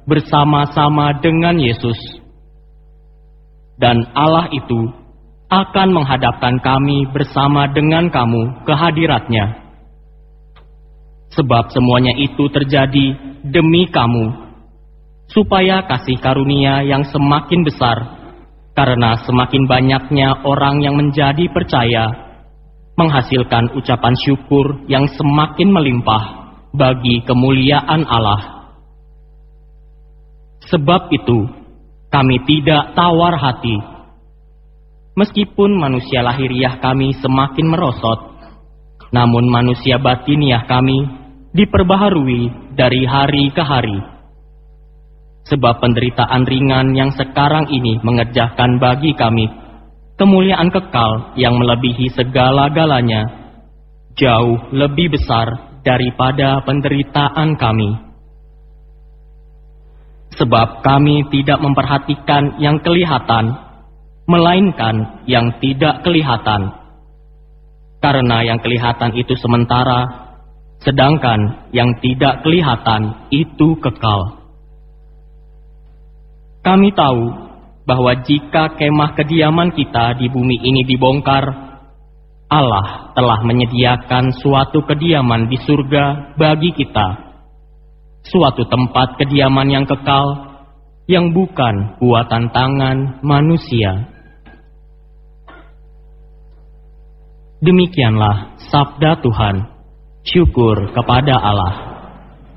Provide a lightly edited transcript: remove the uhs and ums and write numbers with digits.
bersama-sama dengan Yesus. Dan Allah itu akan menghadapkan kami bersama dengan kamu ke hadirat-Nya. Sebab semuanya itu terjadi demi kamu, supaya kasih karunia yang semakin besar, karena semakin banyaknya orang yang menjadi percaya, menghasilkan ucapan syukur yang semakin melimpah bagi kemuliaan Allah. Sebab itu, kami tidak tawar hati. Meskipun manusia lahiriah kami semakin merosot, namun manusia batiniah kami diperbaharui dari hari ke hari. Sebab penderitaan ringan yang sekarang ini mengerjakan bagi kami kemuliaan kekal yang melebihi segala-galanya, jauh lebih besar daripada penderitaan kami. Sebab kami tidak memperhatikan yang kelihatan, melainkan yang tidak kelihatan. Karena yang kelihatan itu sementara, sedangkan yang tidak kelihatan itu kekal. Kami tahu bahwa jika kemah kediaman kita di bumi ini dibongkar, Allah telah menyediakan suatu kediaman di surga bagi kita, suatu tempat kediaman yang kekal, yang bukan buatan tangan manusia. Demikianlah sabda Tuhan. Syukur kepada Allah.